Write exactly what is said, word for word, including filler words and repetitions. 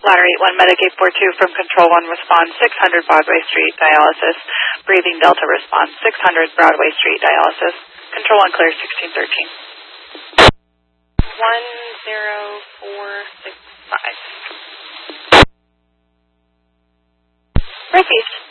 Ladder eight one, Medic eight four two from Control one, respond six hundred Broadway Street, dialysis. Breathing Delta, respond six hundred Broadway Street, dialysis. Control one, clear sixteen thirteen. one zero four six five. Received.